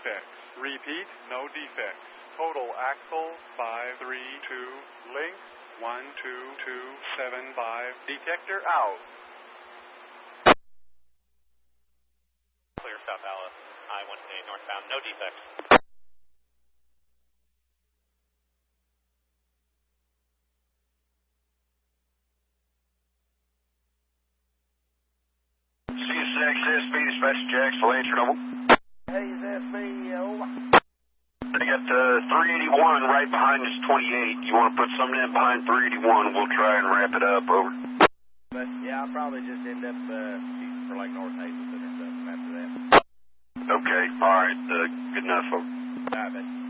defects. Repeat, no defects. Total axle 532. Length 12275. Detector out. Clear South Alice, I-128 northbound, no defects. CSXSB, dispatch Jax, Lancer Noble. Hey, SB, over. They got 381 right behind this 28. You want to put something in behind 381, we'll try and wrap it up, over. But, yeah, I'll probably just end up shooting for like North Hazleton or something after that. Okay, alright, good enough, over. All right, buddy.